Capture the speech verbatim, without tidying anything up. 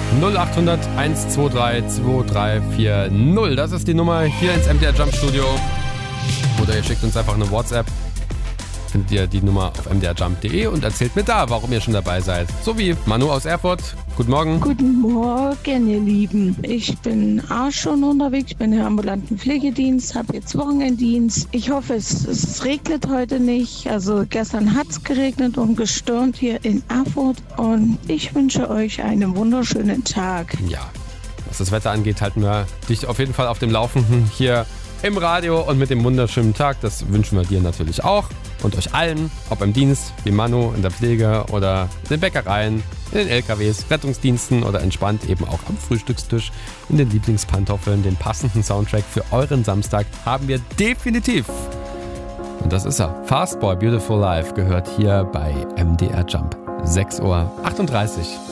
null acht hundert eins zwei drei zwei drei vier null. Das ist die Nummer hier ins M D R Jump Studio. Oder ihr schickt uns einfach eine WhatsApp. Findet ihr die Nummer auf m d r jump punkt d e und erzählt mir da, warum ihr schon dabei seid. So wie Manu aus Erfurt. Guten Morgen. Guten Morgen, ihr Lieben. Ich bin auch schon unterwegs. Ich bin im ambulanten Pflegedienst, habe jetzt Wochenenddienst. Ich hoffe, es, es regnet heute nicht. Also gestern hat es geregnet und gestürmt hier in Erfurt. Und ich wünsche euch einen wunderschönen Tag. Ja, was das Wetter angeht, halten wir dich auf jeden Fall auf dem Laufenden hier im Radio und mit dem wunderschönen Tag. Das wünschen wir dir natürlich auch und euch allen, ob im Dienst, wie Manu, in der Pflege oder in den Bäckereien, in den L K Ws, Rettungsdiensten oder entspannt eben auch am Frühstückstisch in den Lieblingspantoffeln. Den passenden Soundtrack für euren Samstag haben wir definitiv. Und das ist er. Fastboy Beautiful Life gehört hier bei M D R Jump. sechs Uhr achtunddreißig.